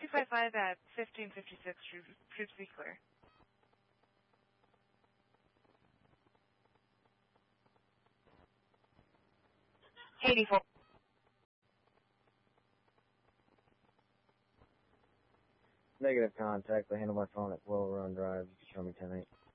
255 at 1556, troops be clear. $84. Negative contact. I handle my phone at Willow Run Drive. You can show me 10-8.